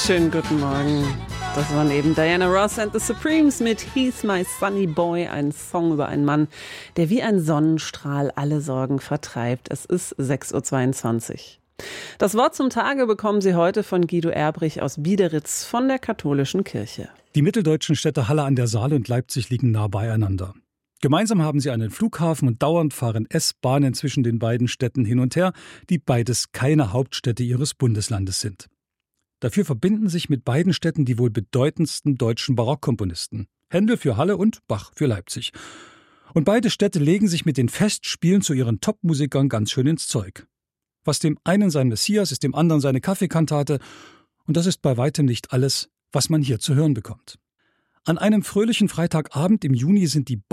Schönen guten Morgen. Das waren eben Diana Ross and the Supremes mit He's My Sunny Boy, ein Song über einen Mann, der wie ein Sonnenstrahl alle Sorgen vertreibt. Es ist 6.22 Uhr. Das Wort zum Tage bekommen Sie heute von Guido Erbrich aus Biederitz von der Katholischen Kirche. Die mitteldeutschen Städte Halle an der Saale und Leipzig liegen nah beieinander. Gemeinsam haben sie einen Flughafen und dauernd fahren S-Bahnen zwischen den beiden Städten hin und her, die beides keine Hauptstädte ihres Bundeslandes sind. Dafür verbinden sich mit beiden Städten die wohl bedeutendsten deutschen Barockkomponisten. Händel für Halle und Bach für Leipzig. Und beide Städte legen sich mit den Festspielen zu ihren Top-Musikern ganz schön ins Zeug. Was dem einen sein Messias ist, dem anderen seine Kaffeekantate. Und das ist bei weitem nicht alles, was man hier zu hören bekommt. An einem fröhlichen Freitagabend im Juni sind die